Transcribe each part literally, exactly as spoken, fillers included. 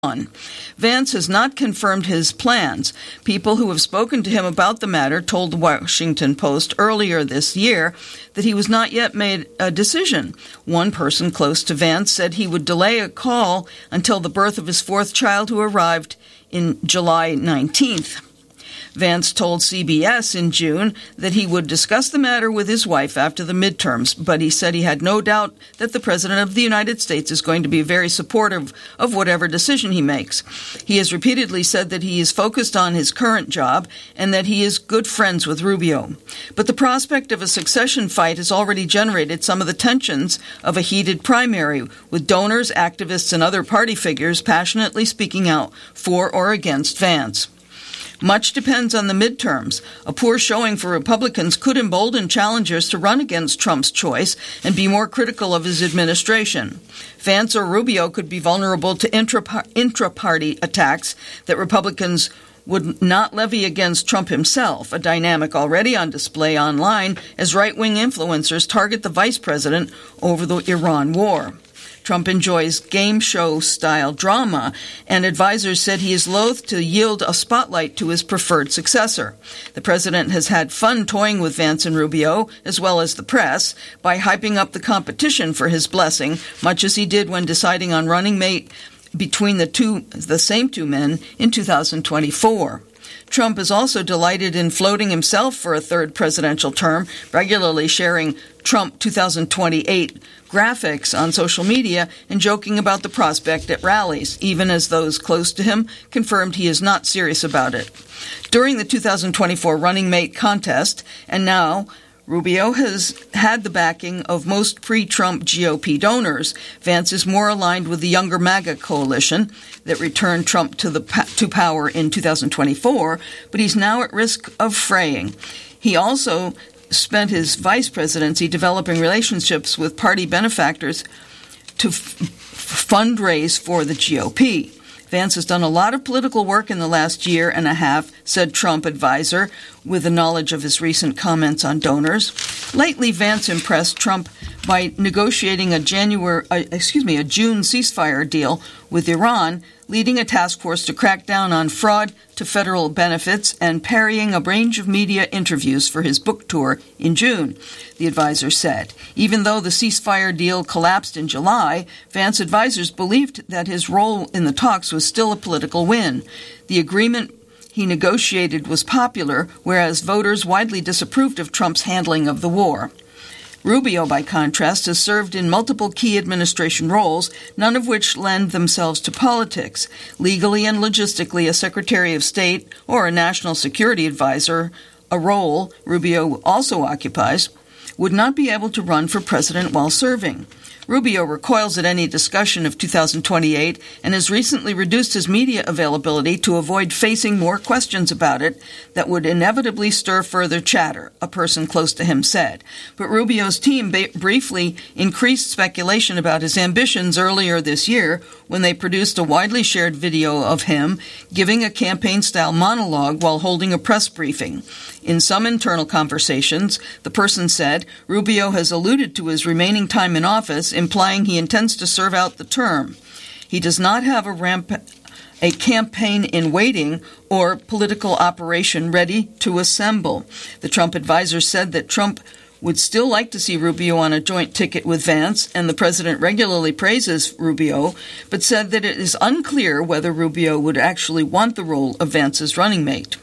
Vance has not confirmed his plans. People who have spoken to him about the matter told the Washington Post earlier this year that he was not yet made a decision. One person close to Vance said he would delay a call until the birth of his fourth child, who arrived in July nineteenth. Vance told C B S in June that he would discuss the matter with his wife after the midterms, but he said he had no doubt that the President of the United States is going to be very supportive of whatever decision he makes. He has repeatedly said that he is focused on his current job and that he is good friends with Rubio. But the prospect of a succession fight has already generated some of the tensions of a heated primary, with donors, activists, and other party figures passionately speaking out for or against Vance. Much depends on the midterms. A poor showing for Republicans could embolden challengers to run against Trump's choice and be more critical of his administration. Vance or Rubio could be vulnerable to intra- intra-party attacks that Republicans would not levy against Trump himself, a dynamic already on display online as right-wing influencers target the vice president over the Iran war. Trump enjoys game show-style drama, and advisors said he is loath to yield a spotlight to his preferred successor. The president has had fun toying with Vance and Rubio, as well as the press, by hyping up the competition for his blessing, much as he did when deciding on running mate between the two, the same two men in two thousand twenty-four. Trump is also delighted in floating himself for a third presidential term, regularly sharing Trump two thousand twenty-eight graphics on social media and joking about the prospect at rallies, even as those close to him confirmed he is not serious about it. During the two thousand twenty-four running mate contest, and now Rubio has had the backing of most pre-Trump G O P donors. Vance is more aligned with the younger MAGA coalition that returned Trump to the to power in two thousand twenty-four, but he's now at risk of fraying. He also spent his vice presidency developing relationships with party benefactors to f- fundraise for the G O P. Vance has done a lot of political work in the last year and a half, said Trump advisor, with the knowledge of his recent comments on donors. Lately, Vance impressed Trump by negotiating a January, uh, excuse me, a June ceasefire deal with Iran, leading a task force to crack down on fraud to federal benefits and parrying a range of media interviews for his book tour in June, the advisor said. Even though the ceasefire deal collapsed in July, Vance advisors believed that his role in the talks was still a political win. The agreement he negotiated was popular, whereas voters widely disapproved of Trump's handling of the war. Rubio, by contrast, has served in multiple key administration roles, none of which lend themselves to politics. Legally and logistically, a Secretary of State or a National Security Advisor, a role Rubio also occupies, would not be able to run for president while serving. Rubio recoils at any discussion of two thousand twenty-eight and has recently reduced his media availability to avoid facing more questions about it that would inevitably stir further chatter, a person close to him said. But Rubio's team ba- briefly increased speculation about his ambitions earlier this year when they produced a widely shared video of him giving a campaign-style monologue while holding a press briefing. In some internal conversations, the person said Rubio has alluded to his remaining time in office, implying he intends to serve out the term. He does not have a, ramp- a campaign in waiting or political operation ready to assemble. The Trump advisor said that Trump would still like to see Rubio on a joint ticket with Vance, and the president regularly praises Rubio, but said that it is unclear whether Rubio would actually want the role of Vance's running mate.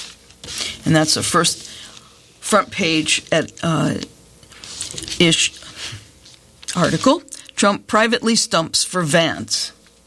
And that's the first front page at uh, ish article. Trump privately stumps for Vance.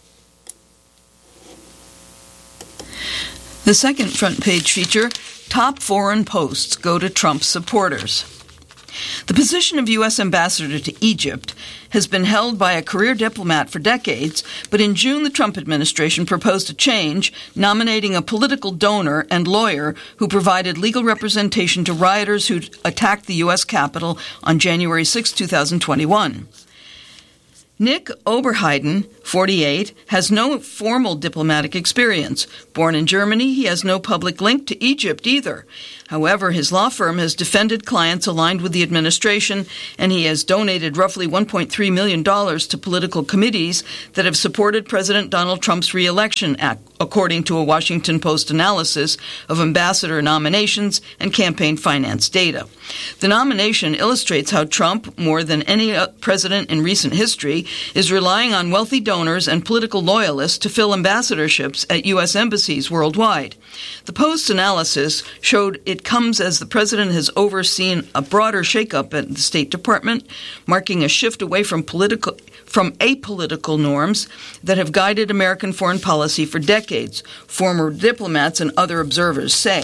The second front page feature, top foreign posts go to Trump supporters. The position of U S ambassador to Egypt has been held by a career diplomat for decades, but in June the Trump administration proposed a change, nominating a political donor and lawyer who provided legal representation to rioters who attacked the U S Capitol on January sixth, twenty twenty-one. Nick Oberheiden, forty-eight, has no formal diplomatic experience. Born in Germany, he has no public link to Egypt either. However, his law firm has defended clients aligned with the administration, and he has donated roughly one point three million dollars to political committees that have supported President Donald Trump's re-election, according to a Washington Post analysis of ambassador nominations and campaign finance data. The nomination illustrates how Trump, more than any president in recent history, is relying on wealthy donors and political loyalists to fill ambassadorships at U S embassies worldwide. The Post's analysis showed it comes as the president has overseen a broader shakeup at the State Department, marking a shift away from political from apolitical norms that have guided American foreign policy for decades, former diplomats and other observers say.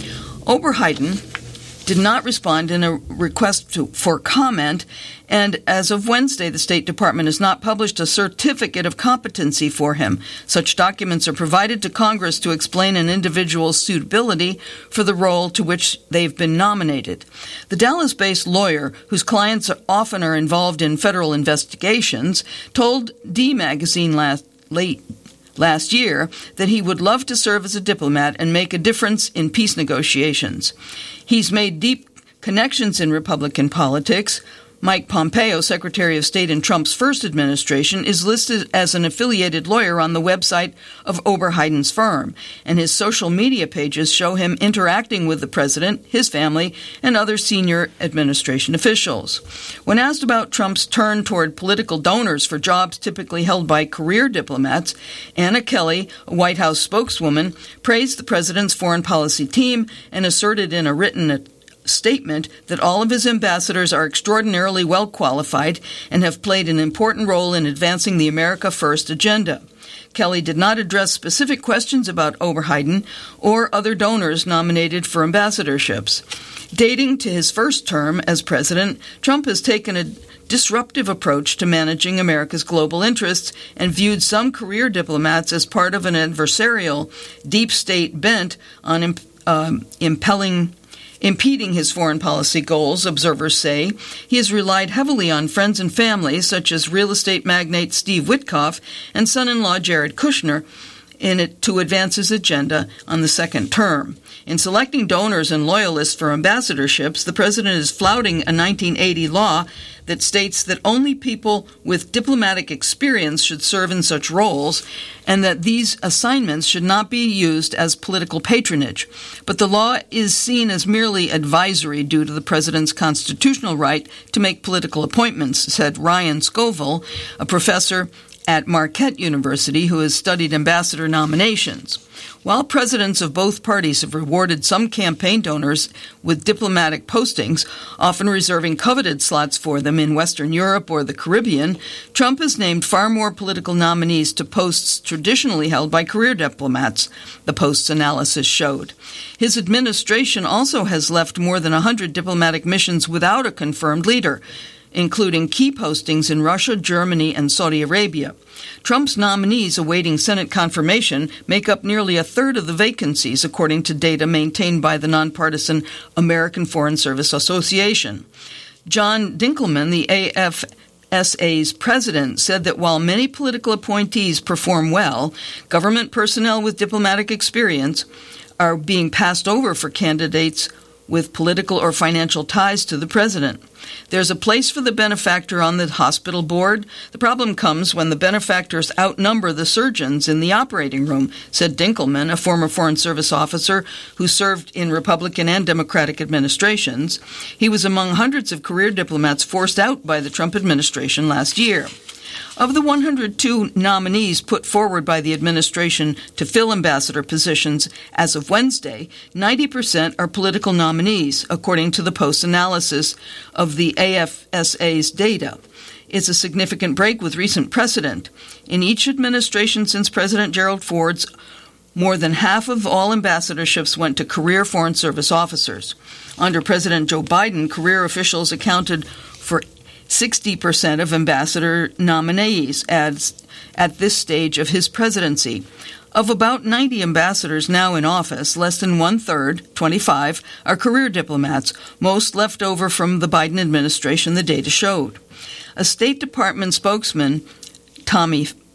Oberheiden did not respond in a request to, for comment, and as of Wednesday, the State Department has not published a certificate of competency for him. Such documents are provided to Congress to explain an individual's suitability for the role to which they've been nominated. The Dallas-based lawyer, whose clients are often are involved in federal investigations, told D Magazine last late last year that he would love to serve as a diplomat and make a difference in peace negotiations. He's made deep connections in Republican politics. Mike Pompeo, Secretary of State in Trump's first administration, is listed as an affiliated lawyer on the website of Oberheiden's firm, and his social media pages show him interacting with the president, his family, and other senior administration officials. When asked about Trump's turn toward political donors for jobs typically held by career diplomats, Anna Kelly, a White House spokeswoman, praised the president's foreign policy team and asserted in a written statement that all of his ambassadors are extraordinarily well qualified and have played an important role in advancing the America First agenda. Kelly did not address specific questions about Oberheiden or other donors nominated for ambassadorships. Dating to his first term as president, Trump has taken a disruptive approach to managing America's global interests and viewed some career diplomats as part of an adversarial, deep state bent on imp- um, impelling Impeding his foreign policy goals, observers say. He has relied heavily on friends and family, such as real estate magnate Steve Witkoff and son-in-law Jared Kushner, in it to advance his agenda on the second term. In selecting donors and loyalists for ambassadorships, the president is flouting a nineteen eighty law that states that only people with diplomatic experience should serve in such roles, and that these assignments should not be used as political patronage. But the law is seen as merely advisory due to the president's constitutional right to make political appointments, said Ryan Scoville, a professor at Marquette University who has studied ambassador nominations. While presidents of both parties have rewarded some campaign donors with diplomatic postings, often reserving coveted slots for them in Western Europe or the Caribbean, Trump has named far more political nominees to posts traditionally held by career diplomats, the Post's analysis showed. His administration also has left more than one hundred diplomatic missions without a confirmed leader, including key postings in Russia, Germany, and Saudi Arabia. Trump's nominees awaiting Senate confirmation make up nearly a third of the vacancies, according to data maintained by the nonpartisan American Foreign Service Association. John Dinkelman, the A F S A's president, said that while many political appointees perform well, government personnel with diplomatic experience are being passed over for candidates with political or financial ties to the president. There's a place for the benefactor on the hospital board. The problem comes when the benefactors outnumber the surgeons in the operating room, said Dinkelman, a former Foreign Service officer who served in Republican and Democratic administrations. He was among hundreds of career diplomats forced out by the Trump administration last year. Of the one hundred two nominees put forward by the administration to fill ambassador positions as of Wednesday, ninety percent are political nominees, according to the Post analysis of the A F S A's data. It's a significant break with recent precedent. In each administration since President Gerald Ford's, more than half of all ambassadorships went to career Foreign Service officers. Under President Joe Biden, career officials accounted for sixty percent of ambassador nominees as, at this stage of his presidency. Of about ninety ambassadors now in office, less than one-third, twenty-five, are career diplomats, most left over from the Biden administration, the data showed. A State Department spokesman, Tommy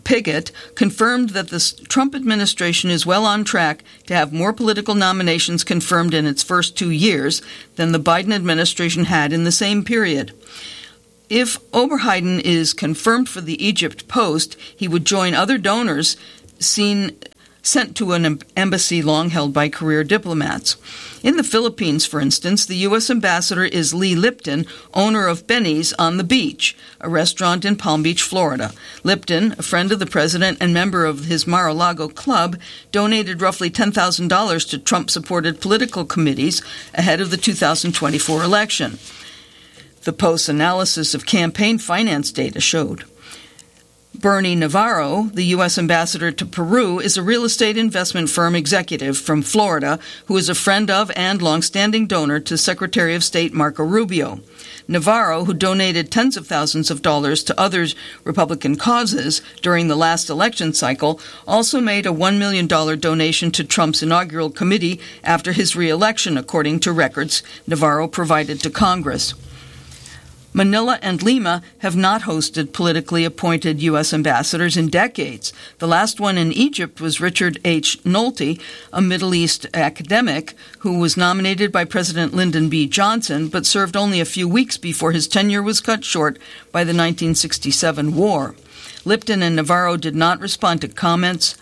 Pigott, confirmed that the Trump administration is well on track to have more political nominations confirmed in its first two years than the Biden administration had in the same period. If Oberheiden is confirmed for the Egypt post, he would join other donors seen sent to an embassy long held by career diplomats. In the Philippines, for instance, the U S ambassador is Lee Lipton, owner of Benny's on the Beach, a restaurant in Palm Beach, Florida. Lipton, a friend of the president and member of his Mar-a-Lago club, donated roughly ten thousand dollars to Trump-supported political committees ahead of the two thousand twenty-four election. The Post's analysis of campaign finance data showed. Bernie Navarro, the U S ambassador to Peru, is a real estate investment firm executive from Florida who is a friend of and longstanding donor to Secretary of State Marco Rubio. Navarro, who donated tens of thousands of dollars to other Republican causes during the last election cycle, also made a one million dollars donation to Trump's inaugural committee after his re-election, according to records Navarro provided to Congress. Manila and Lima have not hosted politically appointed U S ambassadors in decades. The last one in Egypt was Richard H. Nolte, a Middle East academic who was nominated by President Lyndon B. Johnson but served only a few weeks before his tenure was cut short by the nineteen sixty-seven war. Lipton and Navarro did not respond to comments,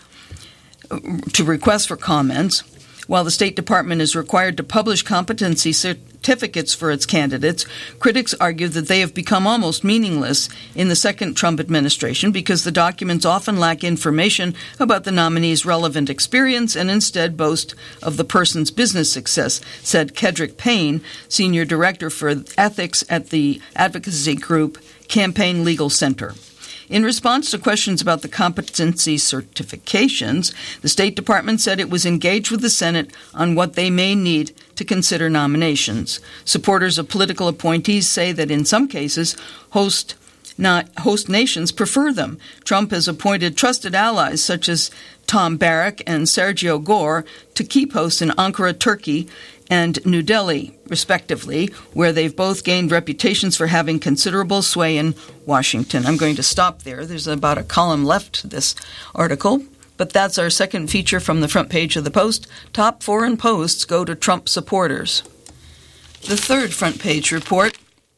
to requests for comments. While the State Department is required to publish competency certificates for its candidates, critics argue that they have become almost meaningless in the second Trump administration because the documents often lack information about the nominee's relevant experience and instead boast of the person's business success, said Kedrick Payne, senior director for ethics at the advocacy group Campaign Legal Center. In response to questions about the competency certifications, the State Department said it was engaged with the Senate on what they may need to consider nominations. Supporters of political appointees say that in some cases, host not host nations prefer them. Trump has appointed trusted allies such as Tom Barrack and Sergio Gore to key posts in Ankara, Turkey, and New Delhi, respectively, where they've both gained reputations for having considerable sway in Washington. I'm going to stop there. There's about a column left to this article, but that's our second feature from the front page of the Post. Top foreign posts go to Trump supporters. The third front page report,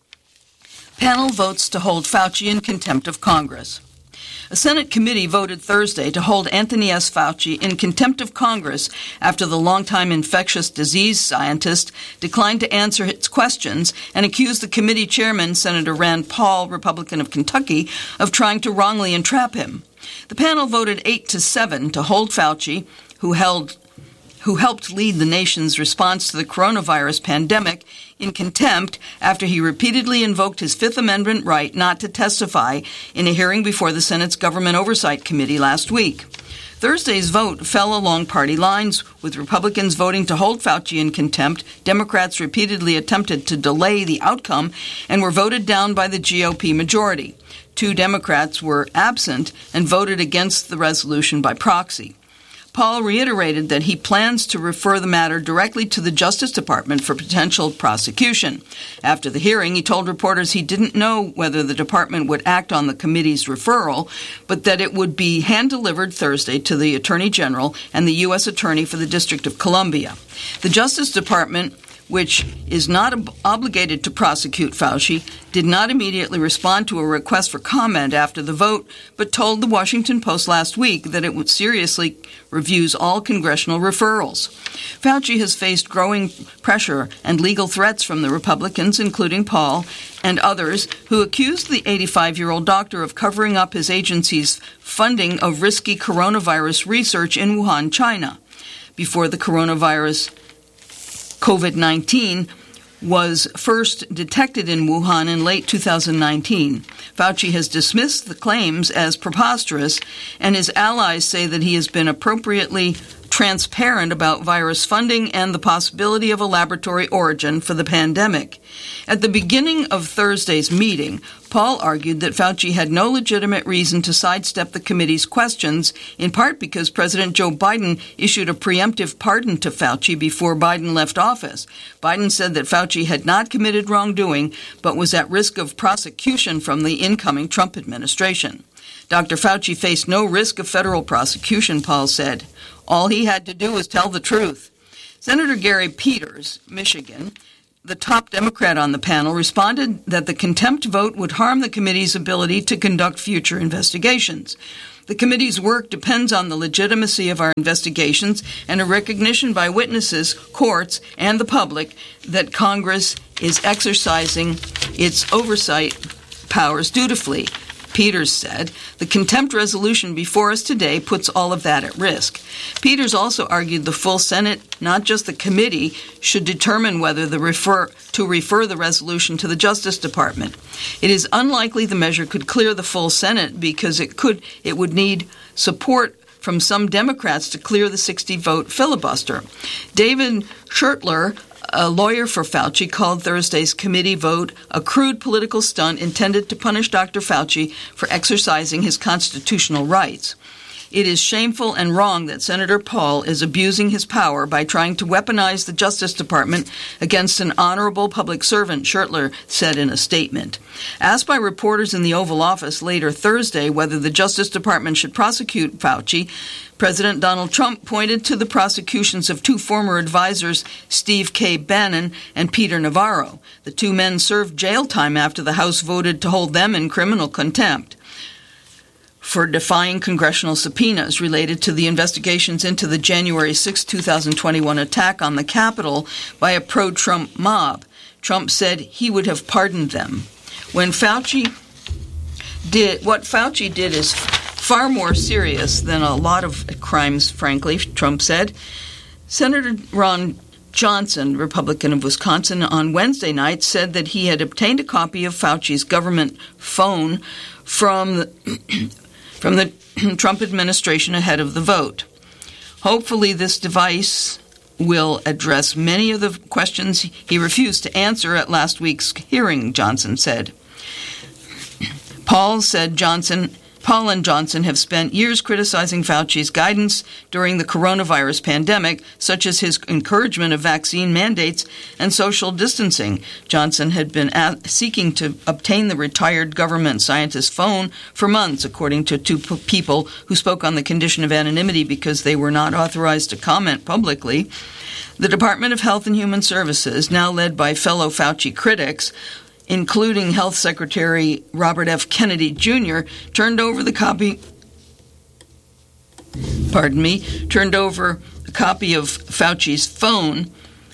panel votes to hold Fauci in contempt of Congress. A Senate committee voted Thursday to hold Anthony S. Fauci in contempt of Congress after the longtime infectious disease scientist declined to answer its questions and accused the committee chairman, Senator Rand Paul, Republican of Kentucky, of trying to wrongly entrap him. The panel voted eight to seven to hold Fauci, who held who helped lead the nation's response to the coronavirus pandemic, in contempt after he repeatedly invoked his Fifth Amendment right not to testify in a hearing before the Senate's Government Oversight Committee last week. Thursday's vote fell along party lines, with Republicans voting to hold Fauci in contempt. Democrats repeatedly attempted to delay the outcome and were voted down by the G O P majority. Two Democrats were absent and voted against the resolution by proxy. Paul reiterated that he plans to refer the matter directly to the Justice Department for potential prosecution. After the hearing, he told reporters he didn't know whether the department would act on the committee's referral, but that it would be hand-delivered Thursday to the Attorney General and the U S Attorney for the District of Columbia. The Justice Department, which is not ob- obligated to prosecute Fauci, did not immediately respond to a request for comment after the vote, but told the Washington Post last week that it would seriously reviews all congressional referrals. Fauci has faced growing pressure and legal threats from the Republicans, including Paul and others, who accused the eighty-five-year-old doctor of covering up his agency's funding of risky coronavirus research in Wuhan, China. Before the coronavirus COVID nineteen was first detected in Wuhan in late two thousand nineteen. Fauci has dismissed the claims as preposterous, and his allies say that he has been appropriately transparent about virus funding and the possibility of a laboratory origin for the pandemic. At the beginning of Thursday's meeting, Paul argued that Fauci had no legitimate reason to sidestep the committee's questions, in part because President Joe Biden issued a preemptive pardon to Fauci before Biden left office. Biden said that Fauci had not committed wrongdoing, but was at risk of prosecution from the incoming Trump administration. Doctor Fauci faced no risk of federal prosecution, Paul said. All he had to do was tell the truth. Senator Gary Peters, Michigan, the top Democrat on the panel, responded that the contempt vote would harm the committee's ability to conduct future investigations. The committee's work depends on the legitimacy of our investigations and a recognition by witnesses, courts, and the public that Congress is exercising its oversight powers dutifully, Peters said. The contempt resolution before us today puts all of that at risk. Peters also argued the full Senate, not just the committee, should determine whether the refer, to refer the resolution to the Justice Department. It is unlikely the measure could clear the full Senate because it could it would need support from some Democrats to clear the sixty-vote filibuster. David Schertler, a lawyer for Fauci, called Thursday's committee vote a crude political stunt intended to punish Doctor Fauci for exercising his constitutional rights. It is shameful and wrong that Senator Paul is abusing his power by trying to weaponize the Justice Department against an honorable public servant, Schertler said in a statement. Asked by reporters in the Oval Office later Thursday whether the Justice Department should prosecute Fauci, President Donald Trump pointed to the prosecutions of two former advisors, Steve K. Bannon and Peter Navarro. The two men served jail time after the House voted to hold them in criminal contempt for defying congressional subpoenas related to the investigations into the January sixth, twenty twenty-one attack on the Capitol by a pro-Trump mob. Trump said he would have pardoned them. When Fauci did, what Fauci did is far more serious than a lot of crimes, frankly, Trump said. Senator Ron Johnson, Republican of Wisconsin, on Wednesday night said that he had obtained a copy of Fauci's government phone from the from the Trump administration ahead of the vote. Hopefully this device will address many of the questions he refused to answer at last week's hearing, Johnson said. Paul said Johnson Paul and Johnson have spent years criticizing Fauci's guidance during the coronavirus pandemic, such as his encouragement of vaccine mandates and social distancing. Johnson had been at, seeking to obtain the retired government scientist's phone for months, according to two p- people who spoke on the condition of anonymity because they were not authorized to comment publicly. The Department of Health and Human Services, now led by fellow Fauci critics, including Health Secretary Robert F. Kennedy Junior, turned over the copy, pardon me, turned over a copy of Fauci's phone,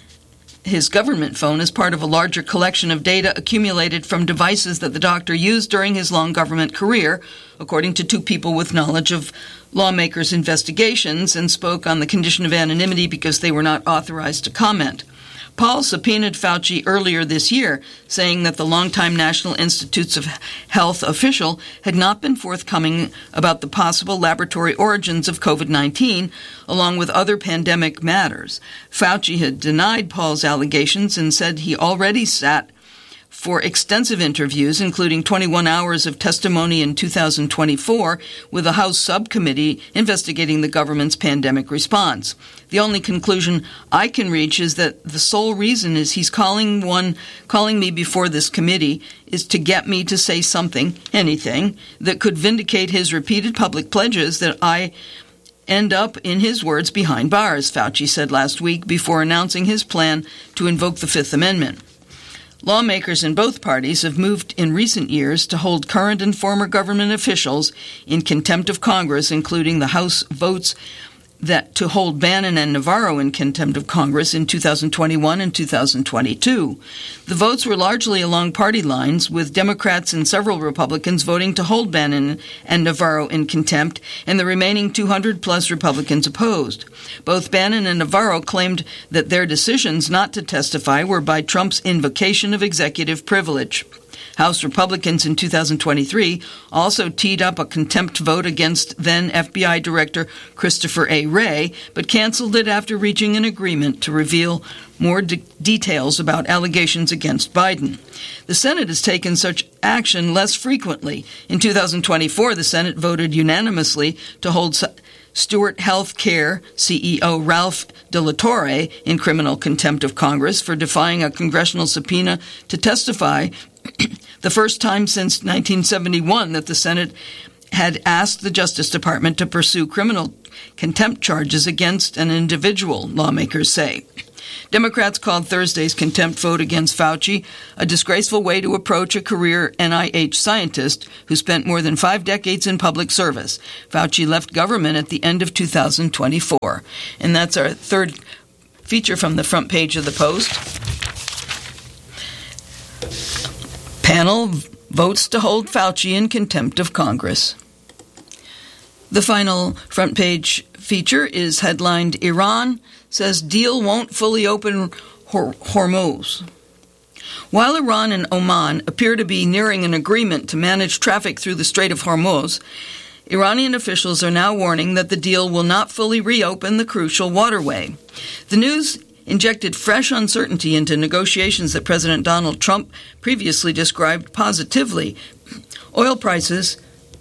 his government phone, as part of a larger collection of data accumulated from devices that the doctor used during his long government career, according to two people with knowledge of lawmakers' investigations, and spoke on the condition of anonymity because they were not authorized to comment. Paul subpoenaed Fauci earlier this year, saying that the longtime National Institutes of Health official had not been forthcoming about the possible laboratory origins of covid nineteen, along with other pandemic matters. Fauci had denied Paul's allegations and said he already sat for extensive interviews, including twenty-one hours of testimony in two thousand twenty-four with a House subcommittee investigating the government's pandemic response. The only conclusion I can reach is that the sole reason is he's calling one, calling me before this committee is to get me to say something, anything, that could vindicate his repeated public pledges that I end up, in his words, behind bars, Fauci said last week before announcing his plan to invoke the Fifth Amendment. Lawmakers in both parties have moved in recent years to hold current and former government officials in contempt of Congress, including the House votes that to hold Bannon and Navarro in contempt of Congress in two thousand twenty-one and two thousand twenty-two. The votes were largely along party lines, with Democrats and several Republicans voting to hold Bannon and Navarro in contempt, and the remaining two hundred plus Republicans opposed. Both Bannon and Navarro claimed that their decisions not to testify were by Trump's invocation of executive privilege. House Republicans in two thousand twenty-three also teed up a contempt vote against then F B I Director Christopher A. Wray, but canceled it after reaching an agreement to reveal more de- details about allegations against Biden. The Senate has taken such action less frequently. In two thousand twenty-four, the Senate voted unanimously to hold Su- Stewart Health Care C E O Ralph De La Torre in criminal contempt of Congress for defying a congressional subpoena to testify, the first time since nineteen seventy-one that the Senate had asked the Justice Department to pursue criminal contempt charges against an individual, lawmakers say. Democrats called Thursday's contempt vote against Fauci a disgraceful way to approach a career N I H scientist who spent more than five decades in public service. Fauci left government at the end of two thousand twenty-four. And that's our third feature from the front page of the Post. Panel votes to hold Fauci in contempt of Congress. The final front page feature is headlined, Iran says deal won't fully open Hor- Hormuz. While Iran and Oman appear to be nearing an agreement to manage traffic through the Strait of Hormuz, Iranian officials are now warning that the deal will not fully reopen the crucial waterway. The news injected fresh uncertainty into negotiations that President Donald Trump previously described positively. Oil prices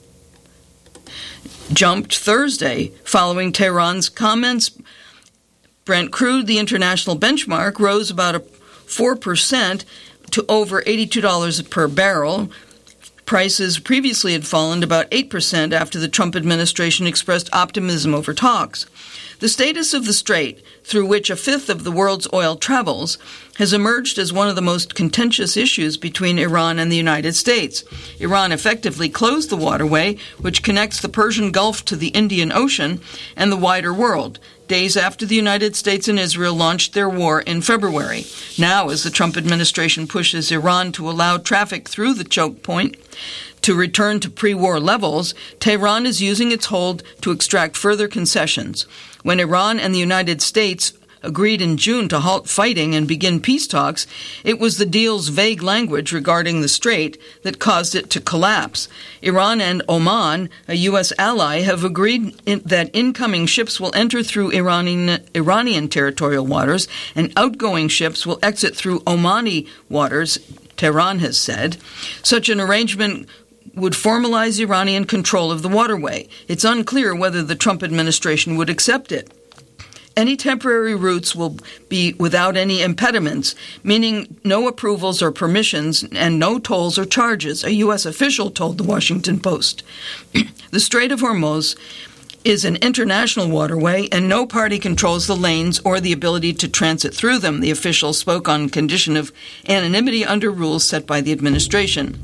jumped Thursday following Tehran's comments. Brent crude, the international benchmark, rose about a four percent to over eighty-two dollars per barrel. Prices previously had fallen about eight percent after the Trump administration expressed optimism over talks. The status of the strait, through which a fifth of the world's oil travels, has emerged as one of the most contentious issues between Iran and the United States. Iran effectively closed the waterway, which connects the Persian Gulf to the Indian Ocean and the wider world, days after the United States and Israel launched their war in February. Now, as the Trump administration pushes Iran to allow traffic through the choke point to return to pre-war levels, Tehran is using its hold to extract further concessions. When Iran and the United States agreed in June to halt fighting and begin peace talks, it was the deal's vague language regarding the strait that caused it to collapse. Iran and Oman, a U S ally, have agreed in, that incoming ships will enter through Iranian, Iranian territorial waters and outgoing ships will exit through Omani waters, Tehran has said. Such an arrangement would formalize Iranian control of the waterway. It's unclear whether the Trump administration would accept it. Any temporary routes will be without any impediments, meaning no approvals or permissions and no tolls or charges, a U S official told the Washington Post. The Strait of Hormuz is an international waterway, and no party controls the lanes or the ability to transit through them, the official spoke on condition of anonymity under rules set by the administration.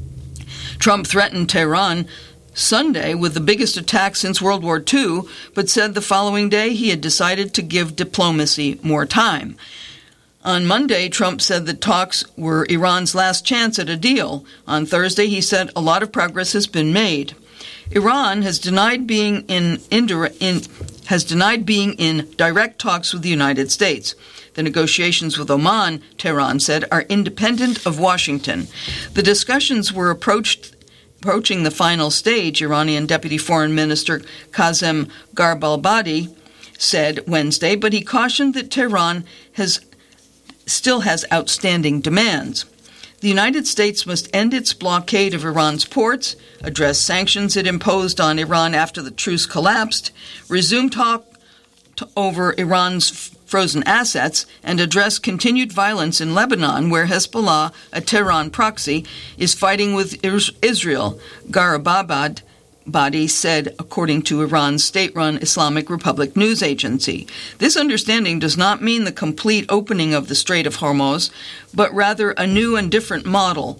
Trump threatened Tehran Sunday with the biggest attack since World War Two, but said the following day he had decided to give diplomacy more time. On Monday, Trump said that talks were Iran's last chance at a deal. On Thursday, he said a lot of progress has been made. Iran has denied being in, indir- in has denied being in direct talks with the United States. The negotiations with Oman, Tehran said, are independent of Washington. The discussions were approached approaching the final stage, Iranian Deputy Foreign Minister Kazem Garbalbadi said Wednesday, but he cautioned that Tehran has still has outstanding demands. The United States must end its blockade of Iran's ports, address sanctions it imposed on Iran after the truce collapsed, resume talk to over Iran's frozen assets, and address continued violence in Lebanon, where Hezbollah, a Tehran proxy, is fighting with Israel, Garababad body said, according to Iran's state-run Islamic Republic news agency. This understanding does not mean the complete opening of the Strait of Hormuz, but rather a new and different model,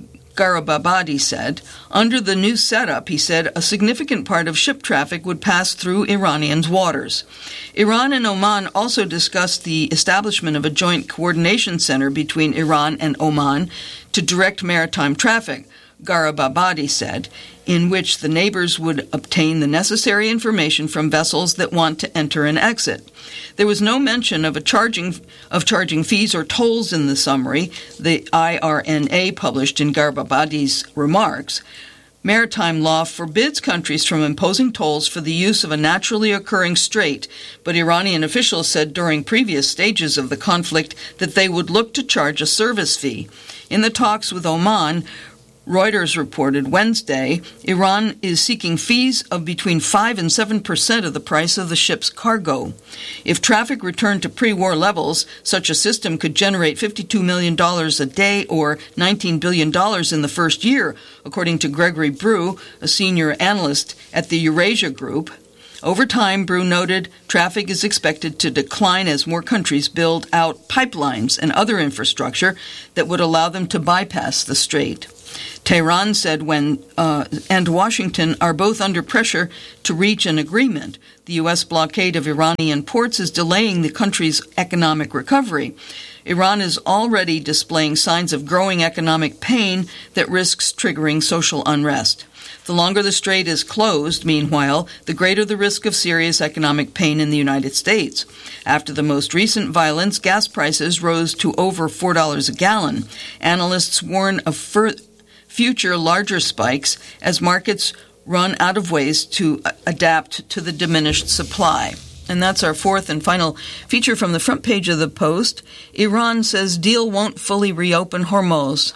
Garababadi said. Under the new setup, he said, a significant part of ship traffic would pass through Iranians' waters. Iran and Oman also discussed the establishment of a joint coordination center between Iran and Oman to direct maritime traffic, Garababadi said, in which the neighbors would obtain the necessary information from vessels that want to enter and exit. There was no mention of a charging of charging fees or tolls in the summary the I R N A published in Garababadi's remarks. Maritime law forbids countries from imposing tolls for the use of a naturally occurring strait, but Iranian officials said during previous stages of the conflict that they would look to charge a service fee. In the talks with Oman, Reuters reported Wednesday Iran is seeking fees of between five and seven percent of the price of the ship's cargo. If traffic returned to pre-war levels, such a system could generate fifty-two million dollars a day or nineteen billion dollars in the first year, according to Gregory Brew, a senior analyst at the Eurasia Group. Over time, Brew noted, traffic is expected to decline as more countries build out pipelines and other infrastructure that would allow them to bypass the strait. Tehran said when uh, and Washington are both under pressure to reach an agreement. The U S blockade of Iranian ports is delaying the country's economic recovery. Iran is already displaying signs of growing economic pain that risks triggering social unrest. The longer the strait is closed, meanwhile, the greater the risk of serious economic pain in the United States. After the most recent violence, gas prices rose to over four dollars a gallon. Analysts warn of fur- future larger spikes as markets run out of ways to adapt to the diminished supply. And that's our fourth and final feature from the front page of the Post. Iran says deal won't fully reopen Hormuz.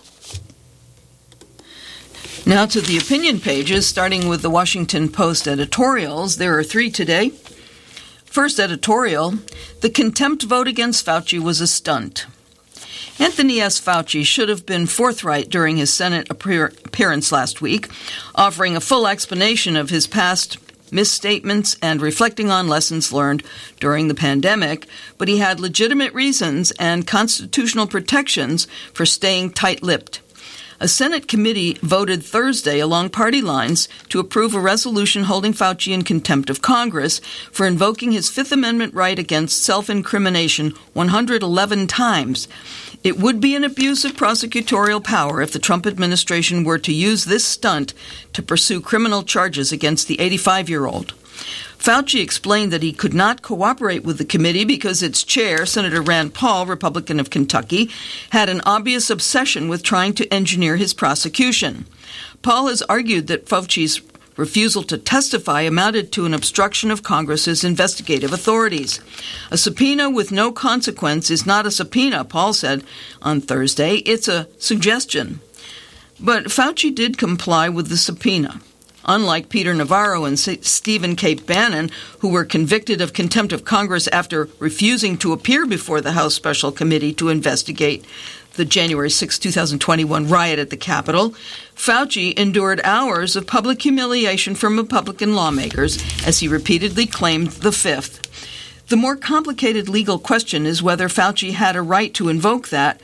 Now to the opinion pages, starting with the Washington Post editorials. There are three today. First editorial, the contempt vote against Fauci was a stunt. Anthony S. Fauci should have been forthright during his Senate appearance last week, offering a full explanation of his past misstatements and reflecting on lessons learned during the pandemic, but he had legitimate reasons and constitutional protections for staying tight-lipped. A Senate committee voted Thursday along party lines to approve a resolution holding Fauci in contempt of Congress for invoking his Fifth Amendment right against self-incrimination one hundred eleven times. It would be an abuse of prosecutorial power if the Trump administration were to use this stunt to pursue criminal charges against the eighty-five-year-old. Fauci explained that he could not cooperate with the committee because its chair, Senator Rand Paul, Republican of Kentucky, had an obvious obsession with trying to engineer his prosecution. Paul has argued that Fauci's refusal to testify amounted to an obstruction of Congress's investigative authorities. A subpoena with no consequence is not a subpoena, Paul said on Thursday. It's a suggestion. But Fauci did comply with the subpoena. Unlike Peter Navarro and Stephen K. Bannon, who were convicted of contempt of Congress after refusing to appear before the House Special Committee to investigate the January sixth, twenty twenty-one riot at the Capitol, Fauci endured hours of public humiliation from Republican lawmakers as he repeatedly claimed the Fifth. The more complicated legal question is whether Fauci had a right to invoke that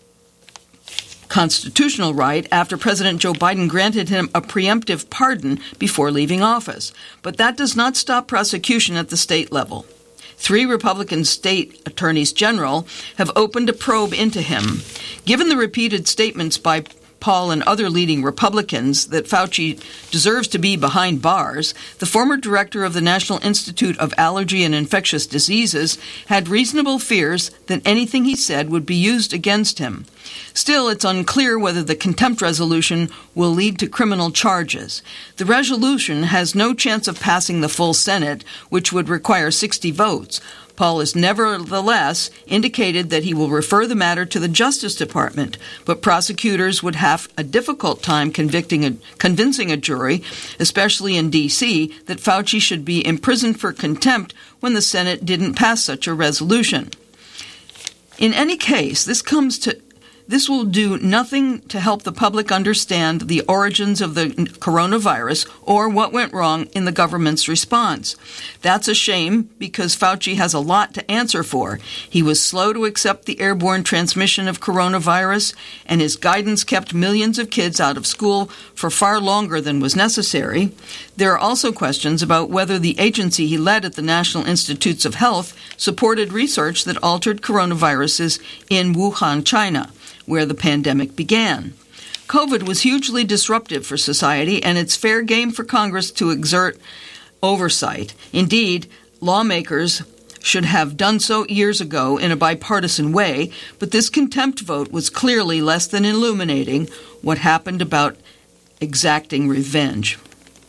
constitutional right after President Joe Biden granted him a preemptive pardon before leaving office. But that does not stop prosecution at the state level. Three Republican state attorneys general have opened a probe into him. Given the repeated statements by Paul and other leading Republicans that Fauci deserves to be behind bars, the former director of the National Institute of Allergy and Infectious Diseases had reasonable fears that anything he said would be used against him. Still, it's unclear whether the contempt resolution will lead to criminal charges. The resolution has no chance of passing the full Senate, which would require sixty votes. Paul has nevertheless indicated that he will refer the matter to the Justice Department, but prosecutors would have a difficult time convicting a, convincing a jury, especially in D C, that Fauci should be imprisoned for contempt when the Senate didn't pass such a resolution. In any case, this comes to This will do nothing to help the public understand the origins of the coronavirus or what went wrong in the government's response. That's a shame because Fauci has a lot to answer for. He was slow to accept the airborne transmission of coronavirus, and his guidance kept millions of kids out of school for far longer than was necessary. There are also questions about whether the agency he led at the National Institutes of Health supported research that altered coronaviruses in Wuhan, China, where the pandemic began. COVID was hugely disruptive for society, and it's fair game for Congress to exert oversight. Indeed, lawmakers should have done so years ago in a bipartisan way, but this contempt vote was clearly less than illuminating what happened about exacting revenge.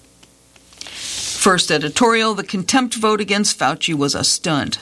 First editorial, the contempt vote against Fauci was a stunt.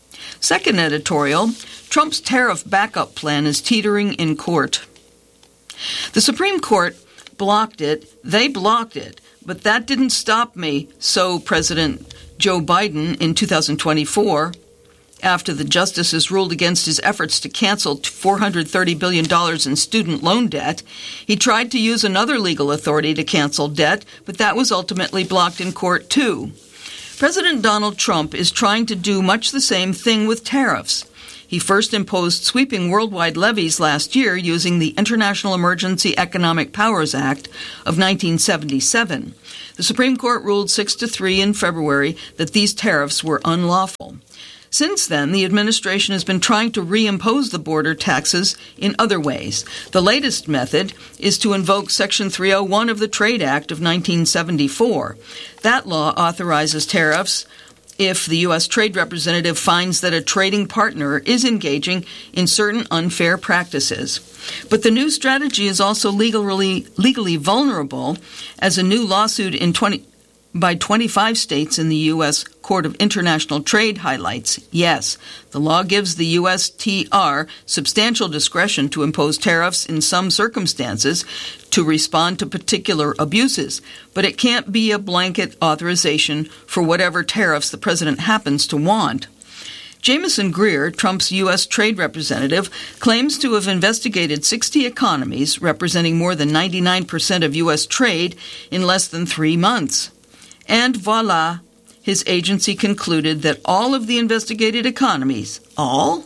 Second editorial, Trump's tariff backup plan is teetering in court. The Supreme Court blocked it. They blocked it. But that didn't stop me, so President Joe Biden in two thousand twenty-four, after the justices ruled against his efforts to cancel four hundred thirty billion dollars in student loan debt, he tried to use another legal authority to cancel debt, but that was ultimately blocked in court too. President Donald Trump is trying to do much the same thing with tariffs. He first imposed sweeping worldwide levies last year using the International Emergency Economic Powers Act of nineteen seventy-seven. The Supreme Court ruled six to three in February that these tariffs were unlawful. Since then, the administration has been trying to reimpose the border taxes in other ways. The latest method is to invoke Section three oh one of the Trade Act of nineteen seventy-four. That law authorizes tariffs if the U S Trade Representative finds that a trading partner is engaging in certain unfair practices. But the new strategy is also legally, legally vulnerable, as a new lawsuit in twenty by twenty-five states in the U S Court of International Trade highlights. Yes, the law gives the U S T R substantial discretion to impose tariffs in some circumstances to respond to particular abuses, but it can't be a blanket authorization for whatever tariffs the president happens to want. Jameson Greer, Trump's U S trade representative, claims to have investigated sixty economies representing more than ninety-nine percent of U S trade in less than three months. And voila, his agency concluded that all of the investigated economies, all,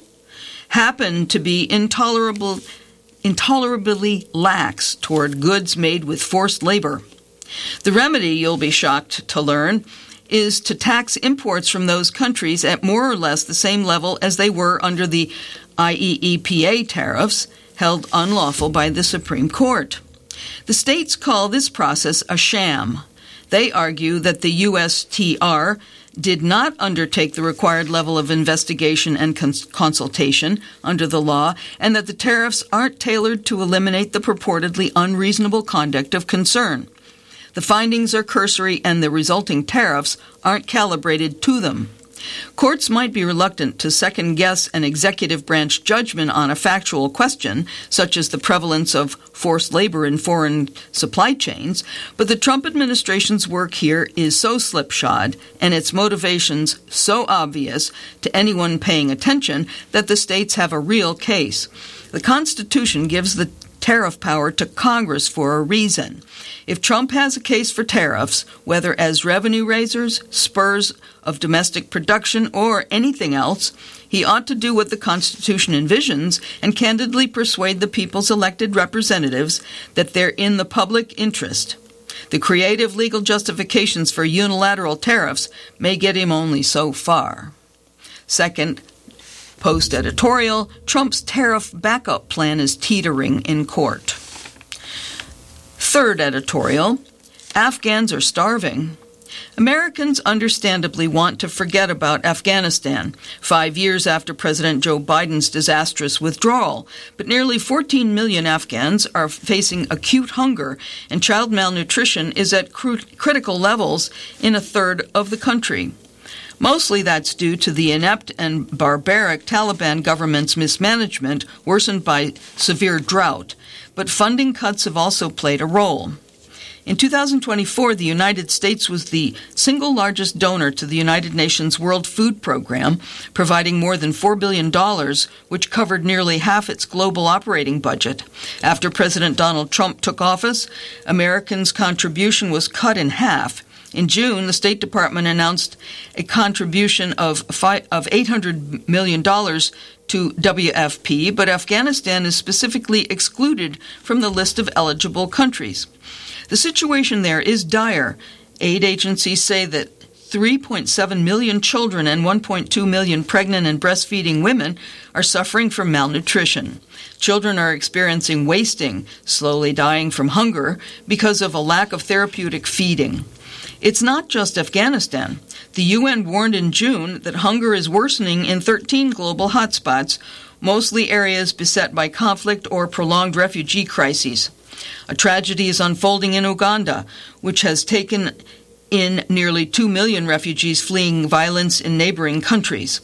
happen to be intolerable, intolerably lax toward goods made with forced labor. The remedy, you'll be shocked to learn, is to tax imports from those countries at more or less the same level as they were under the I E E P A tariffs held unlawful by the Supreme Court. The states call this process a sham. They argue that the U S T R did not undertake the required level of investigation and cons- consultation under the law, and that the tariffs aren't tailored to eliminate the purportedly unreasonable conduct of concern. The findings are cursory, and the resulting tariffs aren't calibrated to them. Courts might be reluctant to second-guess an executive branch judgment on a factual question, such as the prevalence of forced labor in foreign supply chains, but the Trump administration's work here is so slipshod and its motivations so obvious to anyone paying attention that the states have a real case. The Constitution gives the tariff power to Congress for a reason. If Trump has a case for tariffs, whether as revenue raisers, spurs of domestic production, or anything else, he ought to do what the Constitution envisions and candidly persuade the people's elected representatives that they're in the public interest. The creative legal justifications for unilateral tariffs may get him only so far. Second, post-editorial, Trump's tariff backup plan is teetering in court. Third editorial, Afghans are starving. Americans understandably want to forget about Afghanistan, five years after President Joe Biden's disastrous withdrawal, but nearly fourteen million Afghans are facing acute hunger, and child malnutrition is at cr- critical levels in a third of the country. Mostly that's due to the inept and barbaric Taliban government's mismanagement, worsened by severe drought, but funding cuts have also played a role. In two thousand twenty-four, the United States was the single largest donor to the United Nations World Food Program, providing more than four billion dollars, which covered nearly half its global operating budget. After President Donald Trump took office, Americans' contribution was cut in half. In June, the State Department announced a contribution of eight hundred million dollars to W F P, but Afghanistan is specifically excluded from the list of eligible countries. The situation there is dire. Aid agencies say that three point seven million children and one point two million pregnant and breastfeeding women are suffering from malnutrition. Children are experiencing wasting, slowly dying from hunger because of a lack of therapeutic feeding. It's not just Afghanistan. The U N warned in June that hunger is worsening in thirteen global hotspots, mostly areas beset by conflict or prolonged refugee crises. A tragedy is unfolding in Uganda, which has taken in nearly two million refugees fleeing violence in neighboring countries.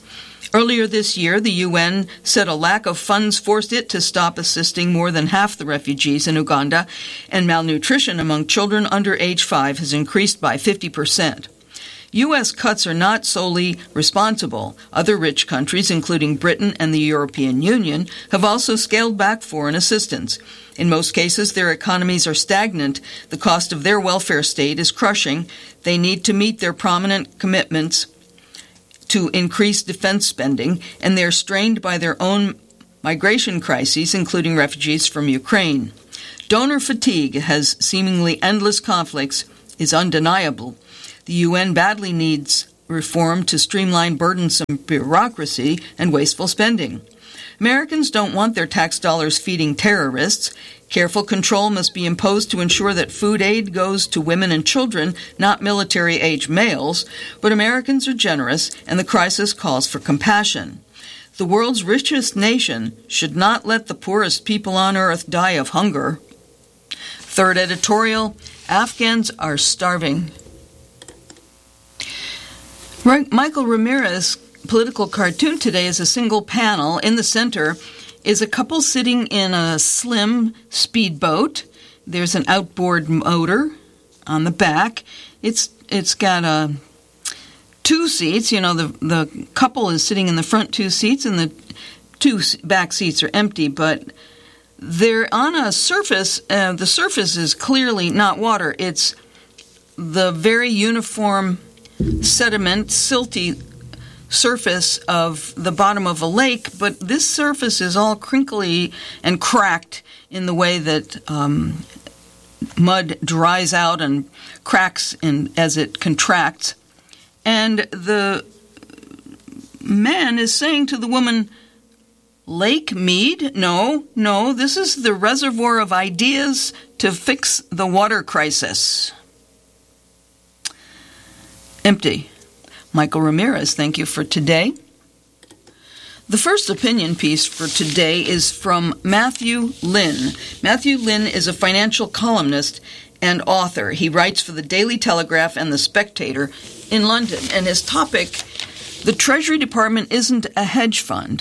Earlier this year, the U N said a lack of funds forced it to stop assisting more than half the refugees in Uganda, and malnutrition among children under age five has increased by fifty percent. U S cuts are not solely responsible. Other rich countries, including Britain and the European Union, have also scaled back foreign assistance. In most cases, their economies are stagnant. The cost of their welfare state is crushing. They need to meet their prominent commitments to increase defense spending, and they are strained by their own migration crises, including refugees from Ukraine. Donor fatigue has seemingly endless conflicts is undeniable. The U N badly needs reform to streamline burdensome bureaucracy and wasteful spending. Americans don't want their tax dollars feeding terrorists. Careful control must be imposed to ensure that food aid goes to women and children, not military-age males. But Americans are generous, and the crisis calls for compassion. The world's richest nation should not let the poorest people on earth die of hunger. Third editorial, Afghans are starving. Michael Ramirez's political cartoon today is a single panel. In the center is a couple sitting in a slim speedboat. There's an outboard motor on the back. It's it's got a two seats. You know, the the couple is sitting in the front two seats, and the two back seats are empty. But they're on a surface. Uh, the surface is clearly not water. It's the very uniform sediment, silty surface of the bottom of a lake, but this surface is all crinkly and cracked in the way that um, mud dries out and cracks in, as it contracts. And the man is saying to the woman, Lake Mead? No, no, this is the reservoir of ideas to fix the water crisis. Empty. Michael Ramirez, thank you for today. The first opinion piece for today is from Matthew Lynn. Matthew Lynn is a financial columnist and author. He writes for the Daily Telegraph and the Spectator in London. And his topic, the Treasury Department isn't a hedge fund.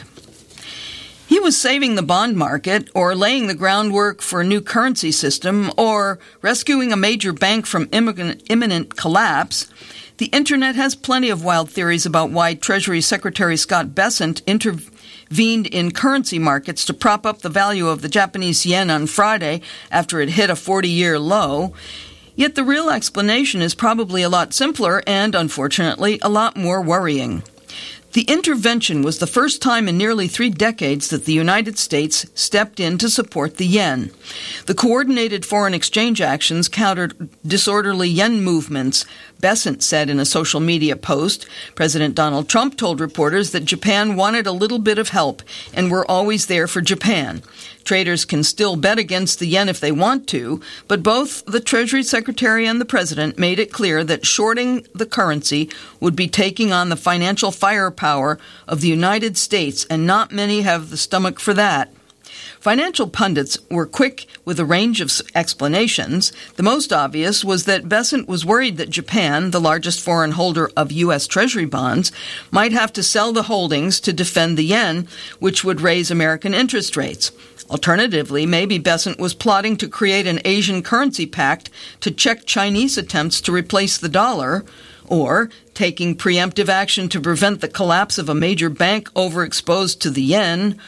He was saving the bond market, or laying the groundwork for a new currency system, or rescuing a major bank from imminent collapse. The Internet has plenty of wild theories about why Treasury Secretary Scott Bessent intervened in currency markets to prop up the value of the Japanese yen on Friday after it hit a forty-year low. Yet the real explanation is probably a lot simpler and, unfortunately, a lot more worrying. The intervention was the first time in nearly three decades that the United States stepped in to support the yen. The coordinated foreign exchange actions countered disorderly yen movements, Bessent said in a social media post. President Donald Trump told reporters that Japan wanted a little bit of help, and we're always there for Japan. Traders can still bet against the yen if they want to, but both the Treasury Secretary and the President made it clear that shorting the currency would be taking on the financial firepower of the United States, and not many have the stomach for that. Financial pundits were quick with a range of explanations. The most obvious was that Bessent was worried that Japan, the largest foreign holder of U S Treasury bonds, might have to sell the holdings to defend the yen, which would raise American interest rates. Alternatively, maybe Bessent was plotting to create an Asian currency pact to check Chinese attempts to replace the dollar, or taking preemptive action to prevent the collapse of a major bank overexposed to the yen,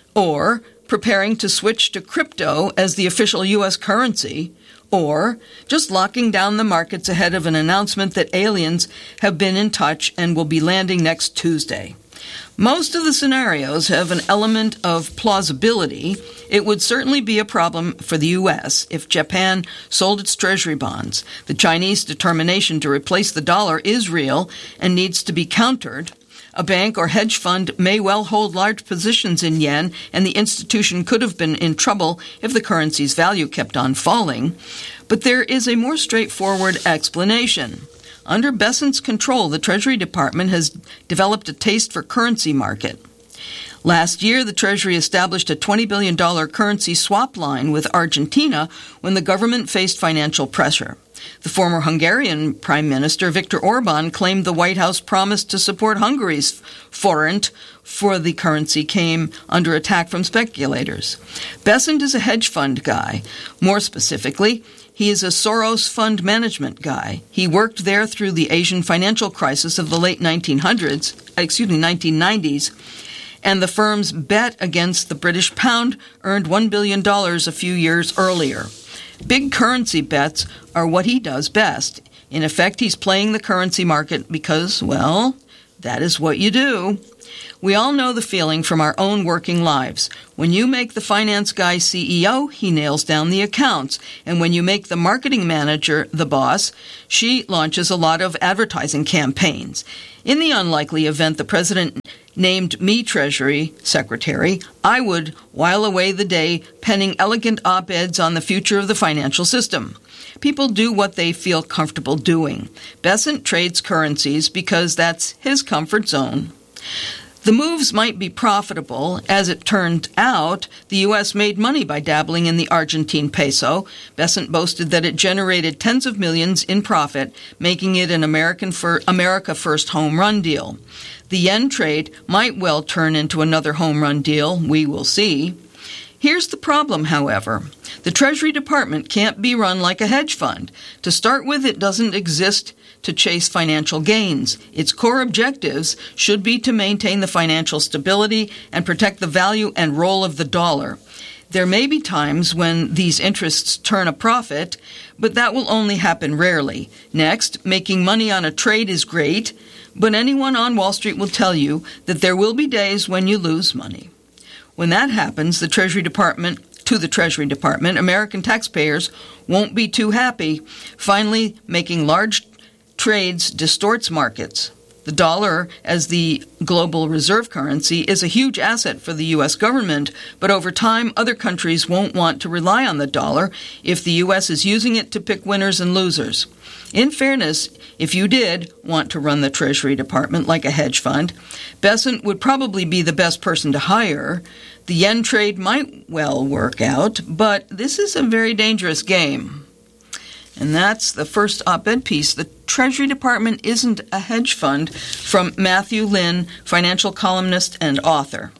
or preparing to switch to crypto as the official U S currency, or just locking down the markets ahead of an announcement that aliens have been in touch and will be landing next Tuesday. Most of the scenarios have an element of plausibility. It would certainly be a problem for the U S if Japan sold its treasury bonds. The Chinese determination to replace the dollar is real and needs to be countered. A bank or hedge fund may well hold large positions in yen, and the institution could have been in trouble if the currency's value kept on falling. But there is a more straightforward explanation. Under Bessent's control, the Treasury Department has developed a taste for currency market. Last year, the Treasury established a twenty billion dollars currency swap line with Argentina when the government faced financial pressure. The former Hungarian Prime Minister Viktor Orban claimed the White House promised to support Hungary's forint for the currency came under attack from speculators. Bessent is a hedge fund guy. More specifically, he is a Soros fund management guy. He worked there through the Asian financial crisis of the late nineteen hundreds, excuse me, nineteen nineties, and the firm's bet against the British pound earned one billion dollars a few years earlier. Big currency bets are what he does best. In effect, he's playing the currency market because, well, that is what you do. We all know the feeling from our own working lives. When you make the finance guy C E O, he nails down the accounts. And when you make the marketing manager the boss, she launches a lot of advertising campaigns. In the unlikely event the president named me Treasury Secretary, I would while away the day penning elegant op-eds on the future of the financial system. People do what they feel comfortable doing. Bessent trades currencies because that's his comfort zone. The moves might be profitable. As it turned out, the U S made money by dabbling in the Argentine peso. Bessent boasted that it generated tens of millions in profit, making it an American for America First home run deal. The yen trade might well turn into another home run deal. We will see. Here's the problem, however. The Treasury Department can't be run like a hedge fund. To start with, it doesn't exist to chase financial gains. Its core objectives should be to maintain the financial stability and protect the value and role of the dollar. There may be times when these interests turn a profit, but that will only happen rarely. Next, making money on a trade is great, but anyone on Wall Street will tell you that there will be days when you lose money. When that happens, the Treasury Department, to the Treasury Department, American taxpayers won't be too happy. Finally, making large trades distorts markets. The dollar, as the global reserve currency, is a huge asset for the U S government, but over time, other countries won't want to rely on the dollar if the U S is using it to pick winners and losers. In fairness, if you did want to run the Treasury Department like a hedge fund, Bessent would probably be the best person to hire. The yen trade might well work out, but this is a very dangerous game. And that's the first op-ed piece. The Treasury Department isn't a hedge fund, from Matthew Lynn, financial columnist and author.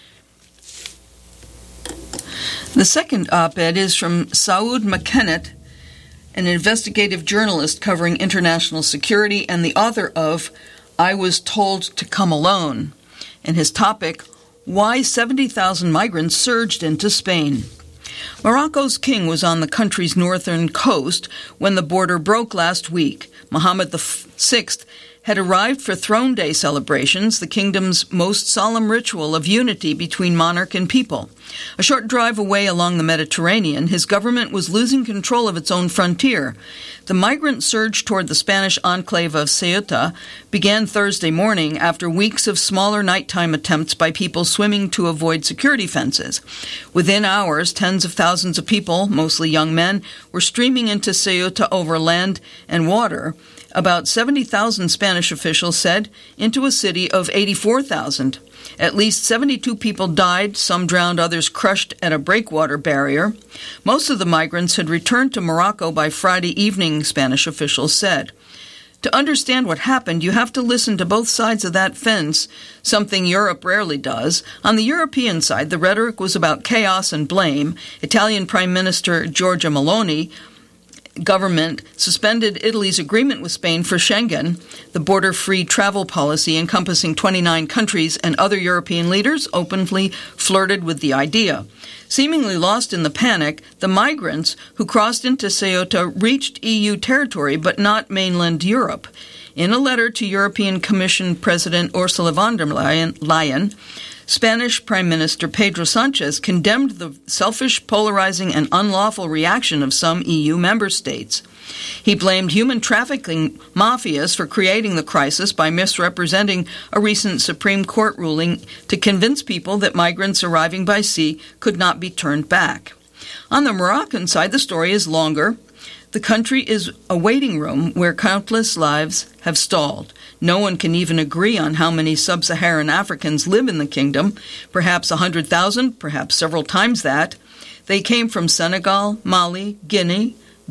The second op-ed is from Saud McKennett, an investigative journalist covering international security and the author of I Was Told to Come Alone, and his topic, Why seventy thousand Migrants Surged into Spain. Morocco's king was on the country's northern coast when the border broke last week. Mohammed the Sixth had arrived for Throne Day celebrations, the kingdom's most solemn ritual of unity between monarch and people. A short drive away along the Mediterranean, his government was losing control of its own frontier. The migrant surge toward the Spanish enclave of Ceuta began Thursday morning after weeks of smaller nighttime attempts by people swimming to avoid security fences. Within hours, tens of thousands of people, mostly young men, were streaming into Ceuta over land and water. About seventy thousand Spanish officials said, into a city of eighty-four thousand. At least seventy-two people died, some drowned, others crushed at a breakwater barrier. Most of the migrants had returned to Morocco by Friday evening, Spanish officials said. To understand what happened, you have to listen to both sides of that fence, something Europe rarely does. On the European side, the rhetoric was about chaos and blame. Italian Prime Minister Giorgia Meloni government suspended Italy's agreement with Spain for Schengen, the border-free travel policy encompassing twenty-nine countries, and other European leaders openly flirted with the idea. Seemingly lost in the panic, the migrants who crossed into Ceuta reached E U territory but not mainland Europe. In a letter to European Commission President Ursula von der Leyen, Spanish Prime Minister Pedro Sanchez condemned the selfish, polarizing, and unlawful reaction of some E U member states. He blamed human trafficking mafias for creating the crisis by misrepresenting a recent Supreme Court ruling to convince people that migrants arriving by sea could not be turned back. On the Moroccan side, the story is longer. The country is a waiting room where countless lives have stalled. No one can even agree on how many sub-Saharan Africans live in the kingdom, perhaps one hundred thousand, perhaps several times that. They came from Senegal, Mali, Guinea,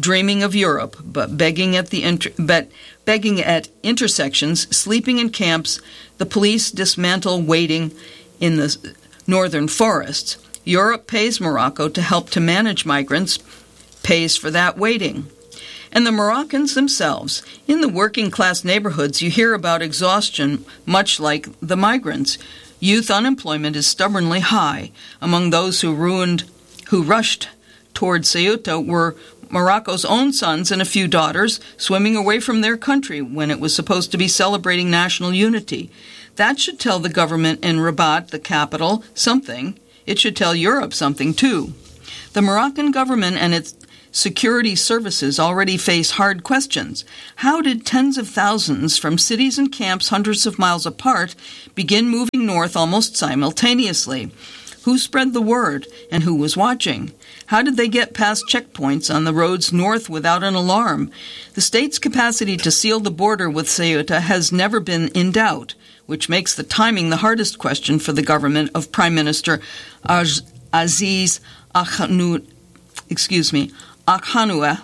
dreaming of Europe, but begging at the inter- but begging at intersections, sleeping in camps, the police dismantle waiting in the northern forests. Europe pays Morocco to help to manage migrants, pays for that waiting. And the Moroccans themselves, in the working-class neighborhoods, you hear about exhaustion much like the migrants. Youth unemployment is stubbornly high. Among those who ruined, who rushed toward Ceuta were Morocco's own sons and a few daughters swimming away from their country when it was supposed to be celebrating national unity. That should tell the government in Rabat, the capital, something. It should tell Europe something, too. The Moroccan government and its security services already face hard questions. How did tens of thousands from cities and camps hundreds of miles apart begin moving north almost simultaneously? Who spread the word, and who was watching? How did they get past checkpoints on the roads north without an alarm? The state's capacity to seal the border with Ceuta has never been in doubt, which makes the timing the hardest question for the government of Prime Minister Aziz Akhanu, excuse me, Akhanua.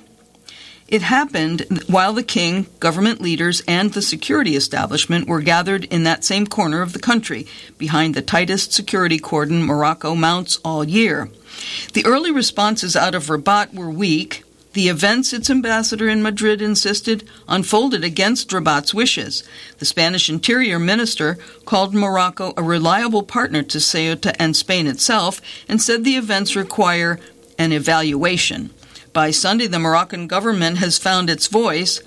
It happened while the king, government leaders, and the security establishment were gathered in that same corner of the country, behind the tightest security cordon Morocco mounts all year. The early responses out of Rabat were weak. The events its ambassador in Madrid insisted unfolded against Rabat's wishes. The Spanish Interior Minister called Morocco a reliable partner to Ceuta and Spain itself, and said the events require an evaluation. By Sunday, the Moroccan government has found its voice,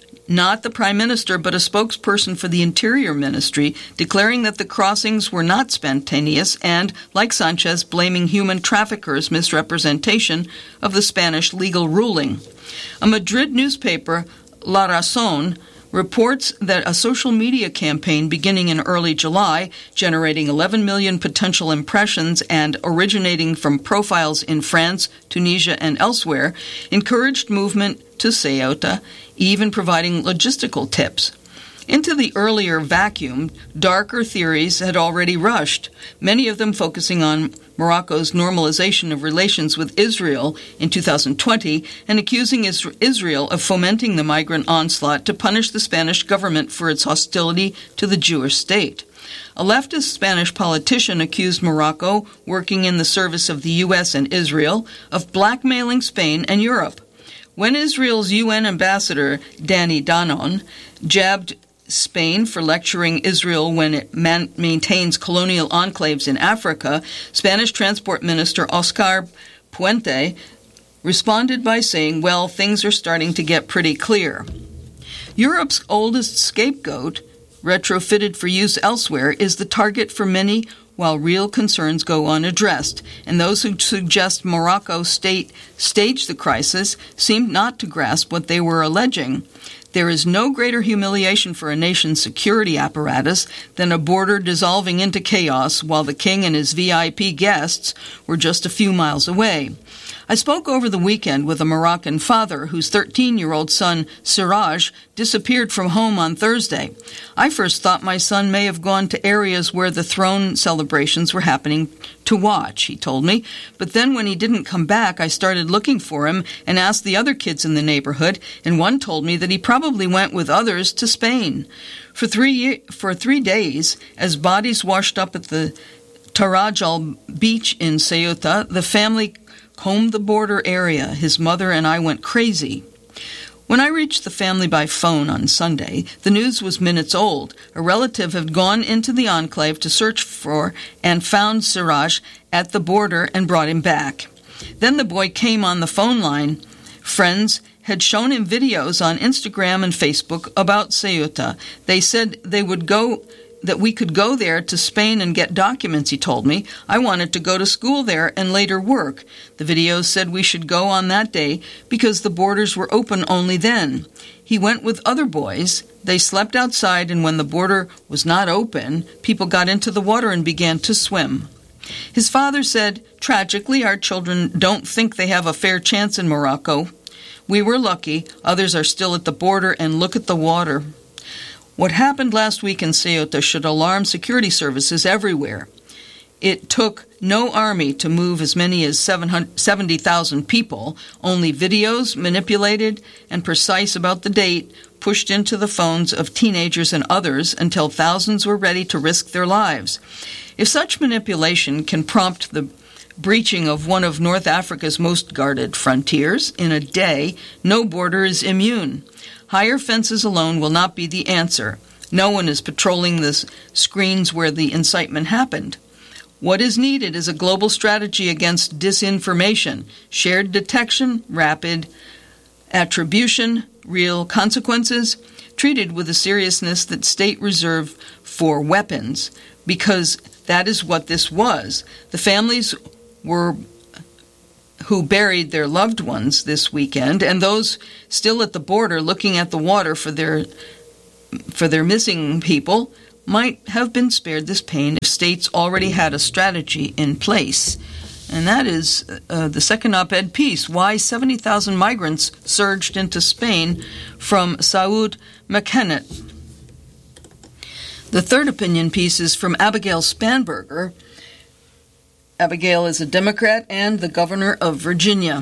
not the prime minister, but a spokesperson for the Interior Ministry, declaring that the crossings were not spontaneous and, like Sanchez, blaming human traffickers' misrepresentation of the Spanish legal ruling. A Madrid newspaper, La Razón, reports that a social media campaign beginning in early July, generating eleven million potential impressions and originating from profiles in France, Tunisia, and elsewhere, encouraged movement to Ceuta, even providing logistical tips. Into the earlier vacuum, darker theories had already rushed, many of them focusing on Morocco's normalization of relations with Israel in two thousand twenty and accusing Israel of fomenting the migrant onslaught to punish the Spanish government for its hostility to the Jewish state. A leftist Spanish politician accused Morocco, working in the service of the U S and Israel, of blackmailing Spain and Europe. When Israel's U N ambassador, Danny Danon, jabbed Spain for lecturing Israel when it man- maintains colonial enclaves in Africa, Spanish Transport Minister Oscar Puente responded by saying, well, things are starting to get pretty clear. Europe's oldest scapegoat, retrofitted for use elsewhere, is the target for many while real concerns go unaddressed, and those who suggest Morocco state staged the crisis seem not to grasp what they were alleging. There is no greater humiliation for a nation's security apparatus than a border dissolving into chaos while the king and his V I P guests were just a few miles away. I spoke over the weekend with a Moroccan father whose thirteen-year-old son, Siraj, disappeared from home on Thursday. I first thought my son may have gone to areas where the throne celebrations were happening to watch, he told me. But then when he didn't come back, I started looking for him and asked the other kids in the neighborhood, and one told me that he probably went with others to Spain. For three, for three days, as bodies washed up at the Tarajal beach in Ceuta, the family combed the border area. His mother and I went crazy. When I reached the family by phone on Sunday, the news was minutes old. A relative had gone into the enclave to search for and found Siraj at the border and brought him back. Then the boy came on the phone line. Friends had shown him videos on Instagram and Facebook about Ceuta. They said they would go that we could go there to Spain and get documents, he told me. I wanted to go to school there and later work. The videos said we should go on that day because the borders were open only then. He went with other boys. They slept outside, and when the border was not open, people got into the water and began to swim. His father said, tragically, our children don't think they have a fair chance in Morocco. We were lucky. Others are still at the border, and look at the water. What happened last week in Ceuta should alarm security services everywhere. It took no army to move as many as seventy thousand people, only videos manipulated and precise about the date pushed into the phones of teenagers and others until thousands were ready to risk their lives. If such manipulation can prompt the breaching of one of North Africa's most guarded frontiers in a day, no border is immune. Higher fences alone will not be the answer. No one is patrolling the screens where the incitement happened. What is needed is a global strategy against disinformation, shared detection, rapid attribution, real consequences, treated with the seriousness that state reserve for weapons, because that is what this was. The families were who buried their loved ones this weekend, and those still at the border looking at the water for their for their missing people might have been spared this pain if states already had a strategy in place. And that is uh, the second op-ed piece, Why seventy thousand Migrants Surged into Spain, from Saud McKennett. The third opinion piece is from Abigail Spanberger. Abigail is a Democrat and the governor of Virginia.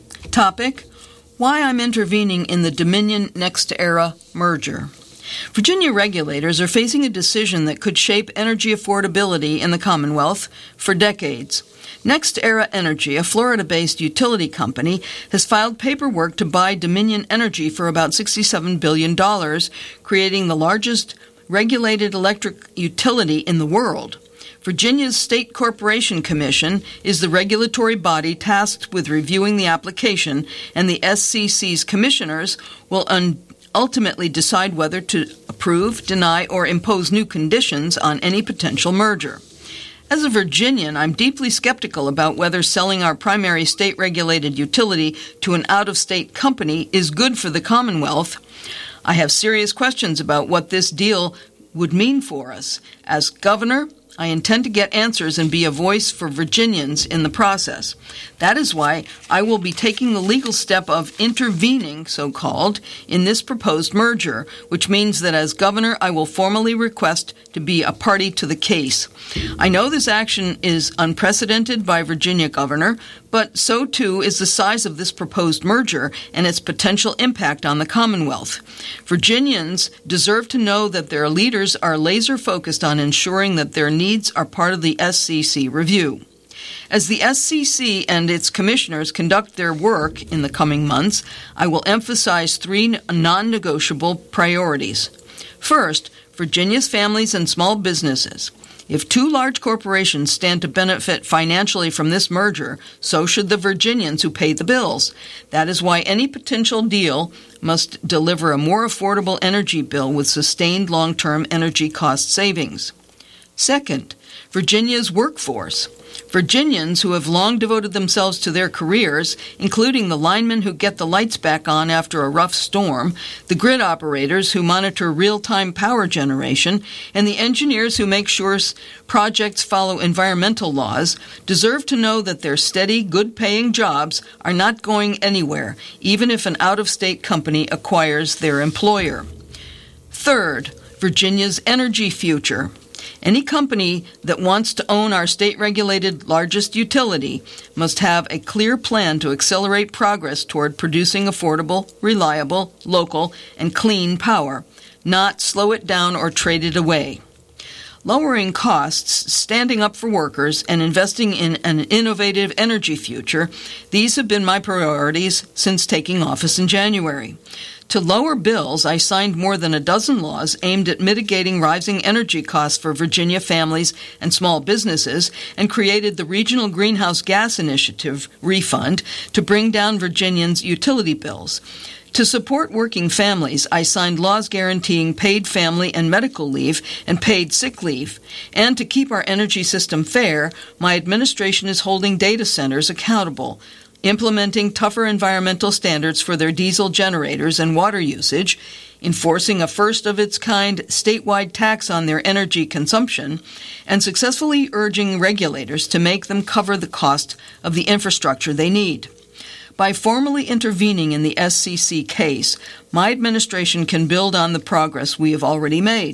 Topic, Why I'm Intervening in the Dominion NextEra Merger. Virginia regulators are facing a decision that could shape energy affordability in the Commonwealth for decades. NextEra Energy, a Florida-based utility company, has filed paperwork to buy Dominion Energy for about sixty-seven billion dollars, creating the largest regulated electric utility in the world. Virginia's State Corporation Commission is the regulatory body tasked with reviewing the application, and the S C C's commissioners will un- ultimately decide whether to approve, deny, or impose new conditions on any potential merger. As a Virginian, I'm deeply skeptical about whether selling our primary state-regulated utility to an out-of-state company is good for the Commonwealth. I have serious questions about what this deal would mean for us. As governor, I intend to get answers and be a voice for Virginians in the process. That is why I will be taking the legal step of intervening, so-called, in this proposed merger, which means that as governor I will formally request to be a party to the case. I know this action is unprecedented by Virginia governor, but so too is the size of this proposed merger and its potential impact on the Commonwealth. Virginians deserve to know that their leaders are laser-focused on ensuring that their needs are part of the S C C review. As the S C C and its commissioners conduct their work in the coming months, I will emphasize three non-negotiable priorities. First, Virginia's families and small businesses. If two large corporations stand to benefit financially from this merger, so should the Virginians who pay the bills. That is why any potential deal must deliver a more affordable energy bill with sustained long-term energy cost savings. Second, Virginia's workforce. Virginians who have long devoted themselves to their careers, including the linemen who get the lights back on after a rough storm, the grid operators who monitor real-time power generation, and the engineers who make sure projects follow environmental laws, deserve to know that their steady, good-paying jobs are not going anywhere, even if an out-of-state company acquires their employer. Third, Virginia's energy future. Any company that wants to own our state-regulated largest utility must have a clear plan to accelerate progress toward producing affordable, reliable, local, and clean power, not slow it down or trade it away. Lowering costs, standing up for workers, and investing in an innovative energy future, these have been my priorities since taking office in January. To lower bills, I signed more than a dozen laws aimed at mitigating rising energy costs for Virginia families and small businesses, and created the Regional Greenhouse Gas Initiative refund to bring down Virginians' utility bills. To support working families, I signed laws guaranteeing paid family and medical leave and paid sick leave. And to keep our energy system fair, my administration is holding data centers accountable, implementing tougher environmental standards for their diesel generators and water usage, enforcing a first-of-its-kind statewide tax on their energy consumption, and successfully urging regulators to make them cover the cost of the infrastructure they need. By formally intervening in the S C C case, my administration can build on the progress we have already made.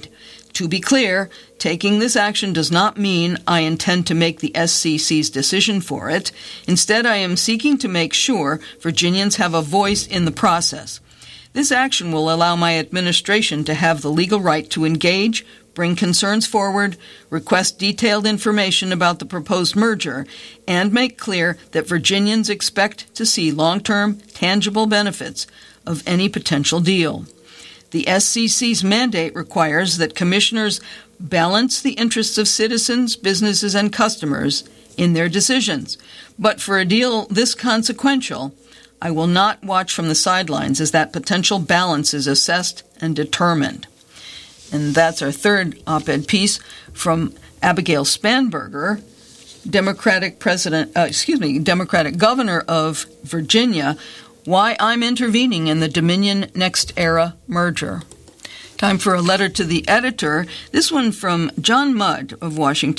To be clear, taking this action does not mean I intend to make the S C C's decision for it. Instead, I am seeking to make sure Virginians have a voice in the process. This action will allow my administration to have the legal right to engage, bring concerns forward, request detailed information about the proposed merger, and make clear that Virginians expect to see long-term, tangible benefits of any potential deal. The S C C's mandate requires that commissioners balance the interests of citizens, businesses, and customers in their decisions. But for a deal this consequential, I will not watch from the sidelines as that potential balance is assessed and determined. And that's our third op-ed piece from Abigail Spanberger, Democratic President, uh, excuse me, Democratic Governor of Virginia, Why I'm Intervening in the Dominion NextEra Merger. Time for a letter to the editor. This one from John Mudd of Washington.